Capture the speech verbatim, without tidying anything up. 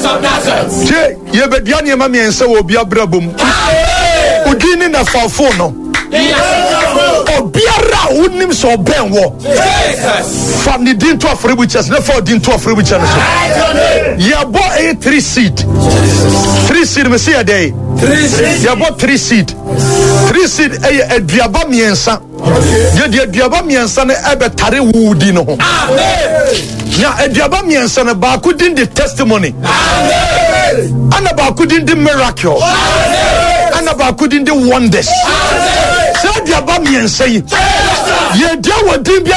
of Nazareth. Je, ye be dia ne ma miensa wo bia brabom. Udini na fafo no. Obiara unim so ben wo. Jesus. From the din to afrebuchas, na for din to afrebuchas so. Ye bo a three seed. Three seed me see a day. Three seed. Ye bo three seed. Three seed e aduaba miensa. Ye de aduaba miensa na ebe tare wudi no. Amen. Ya aduaba miensa na ba ku din the testimony. Amen. Ana ba ku din the miracle. Amen. Ana ba ku din the wonders. Amen. Say aduaba miensa yi. Ye dia wodi bia